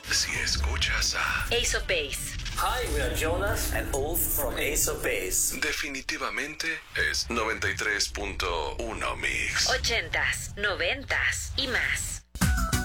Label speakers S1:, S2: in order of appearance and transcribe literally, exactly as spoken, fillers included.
S1: si escuchas a
S2: Ace of Base.
S3: Hi, we are Jonas and Ulf from Ace of Base.
S1: definitivamente es noventa y tres punto uno Mix.
S2: Ochentas, noventas y más.